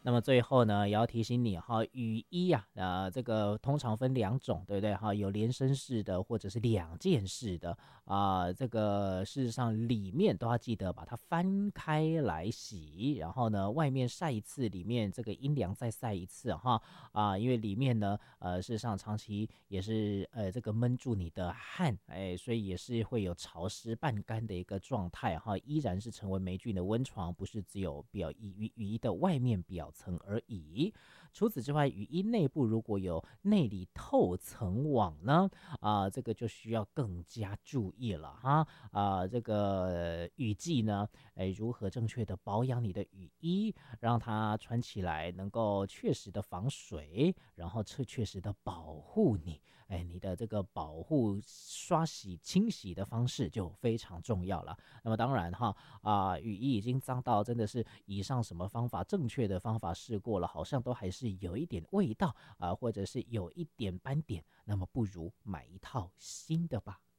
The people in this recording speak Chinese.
那么最后呢，也要提醒你哈，雨衣呀、这个通常分两种，对不对哈？有连身式的或者是两件式的这个事实上里面都要记得把它翻开来洗，然后呢，外面晒一次，里面这个阴凉再晒一次哈因为里面呢，事实上长期也是这个闷住你的汗，所以也是会有潮湿半干的一个状态哈，依然是成为霉菌的温床，不是只有雨衣的外面表层而已。除此之外，雨衣内部如果有内里透层网呢，这个就需要更加注意了哈。这个雨季呢，如何正确的保养你的雨衣，让它穿起来能够确实的防水，然后确实的保护你。你的这个保护刷洗清洗的方式就非常重要了。那么当然哈，雨衣已经脏到真的是以上什么方法正确的方法试过了，好像都还是有一点味道或者是有一点斑点，那么不如买一套新的吧。